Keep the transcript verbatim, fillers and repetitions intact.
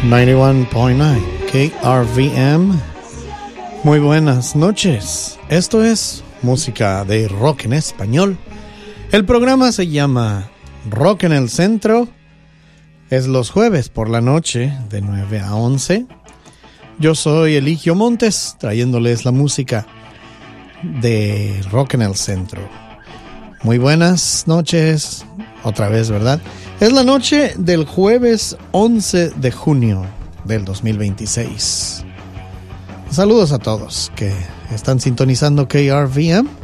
noventa y uno punto nueve K R V M. Muy buenas noches. Esto es música de rock en español. El programa se llama Rock en el Centro. Es los jueves por la noche de nueve a once. Yo soy Eligio Montes, trayéndoles la música de Rock en el Centro. Muy buenas noches, otra vez, ¿verdad? Es la noche del jueves once de junio del dos mil veintiséis. Saludos a todos que están sintonizando K R V M.